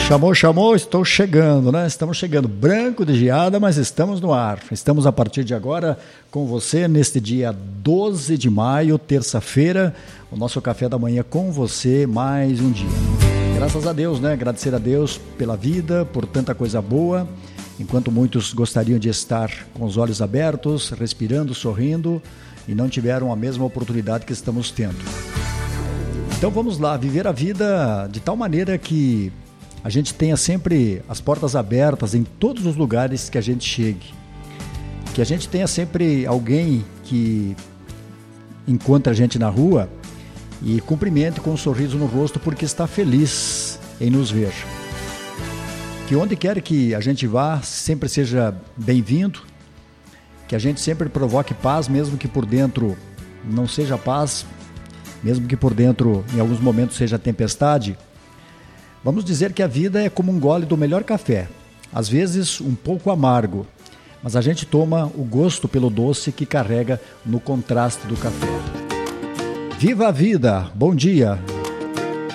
Chamou, estou chegando, né? Estamos chegando, branco de geada, mas estamos no ar. Estamos a partir de agora com você neste dia 12 de maio, terça-feira, o nosso café da manhã com você, mais um dia. Graças a Deus, né? Agradecer a Deus pela vida, por tanta coisa boa, enquanto muitos gostariam de estar com os olhos abertos, respirando, sorrindo e não tiveram a mesma oportunidade que estamos tendo. Então vamos lá, viver a vida de tal maneira que a gente tenha sempre as portas abertas em todos os lugares que a gente chegue. Que a gente tenha sempre alguém que encontra a gente na rua e cumprimente com um sorriso no rosto porque está feliz em nos ver. Que onde quer que a gente vá, sempre seja bem-vindo. Que a gente sempre provoque paz, mesmo que por dentro não seja paz, mesmo que por dentro em alguns momentos seja tempestade. Vamos dizer que a vida é como um gole do melhor café, às vezes um pouco amargo, mas a gente toma o gosto pelo doce que carrega no contraste do café. Viva a vida! Bom dia!